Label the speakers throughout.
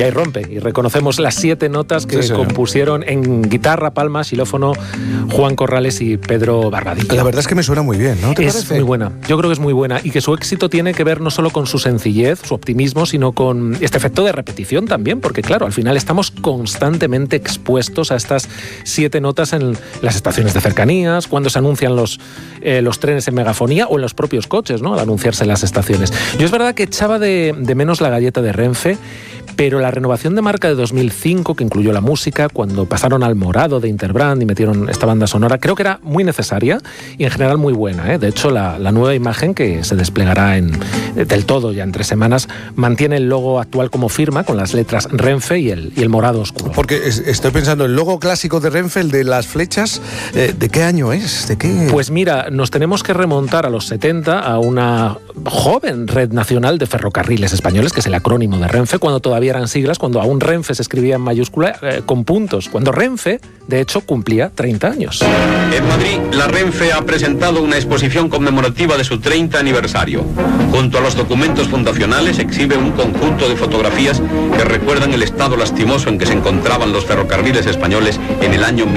Speaker 1: ahí rompe. Y reconocemos las 7 notas que compusieron en guitarra, palma, xilófono, Juan Corrales y Pedro Barbadillo.
Speaker 2: La verdad es que me suena muy bien, ¿no? ¿Te parece?
Speaker 1: Es muy buena. Yo creo que es muy buena. Y que su éxito tiene que ver no solo con su sencillez, su optimismo, sino con este efecto de repetición también. Porque claro, al final estamos constantemente expuestos a estas 7 notas en las estaciones de cercanías, cuando se anuncian los trenes en megafonía o en los propios coches, ¿no? Al anunciarse en las estaciones. Yo es verdad que echaba de menos la galleta de Renfe, pero la renovación de marca de 2005, que incluyó la música, cuando pasaron al morado de Interbrand y metieron esta banda sonora, creo que era muy necesaria y en general muy buena, ¿eh? De hecho, la nueva imagen que se desplegará del todo ya en 3 semanas mantiene el logo actual como firma, con las letras Renfe y el morado oscuro.
Speaker 2: Porque estoy pensando, el logo clásico de Renfe, el de las flechas, ¿de qué año es? ¿De qué?
Speaker 1: Pues mira, nos tenemos que remontar a los 70, a una joven red nacional de ferrocarriles españoles, que es el acrónimo de Renfe, cuando todavía eran siglas, cuando aún Renfe se escribía en mayúscula con puntos, cuando Renfe, de hecho, cumplía 30 años.
Speaker 3: En Madrid, la Renfe ha presentado una exposición conmemorativa de su 30 aniversario. Junto a los documentos fundacionales exhibe un conjunto de fotografías que recuerdan el estado lastimoso en que se encontraban los ferrocarriles españoles en el año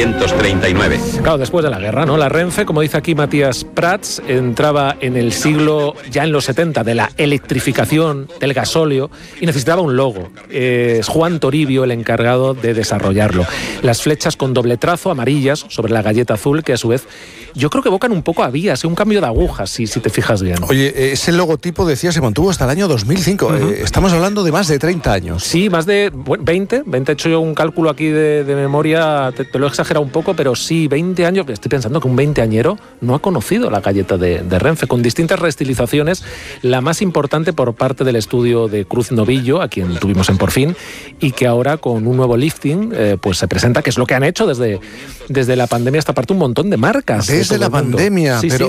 Speaker 3: 1939.
Speaker 1: Claro, después de la guerra, ¿no? La Renfe, como dice aquí Matías Prats, entraba en el siglo, ya en los 70, de la electrificación, del gasóleo, y necesitaba un logo. Es Juan Toribio el encargado de desarrollarlo. Las flechas con doble trazo, amarillas, sobre la galleta azul, que a su vez yo creo que evocan un poco a vías, un cambio de agujas, si te fijas bien.
Speaker 2: Oye, ese logotipo, decía, se mantuvo hasta el año 2005. Estamos hablando de más de 30 años.
Speaker 1: Sí, más de 20. He hecho yo un cálculo aquí de memoria, te lo he exagerado un poco, pero sí, 20 años. Estoy pensando que un veinteañero no ha conocido la galleta de Renfe, con distintas reestilizaciones, la más importante por parte del estudio de Cruz Novillo, a quien tuvimos en Por Fin, y que ahora con un nuevo lifting pues se presenta, que es lo que han hecho desde la pandemia hasta parte un montón de marcas.
Speaker 2: Desde la pandemia,
Speaker 1: sí,
Speaker 2: pero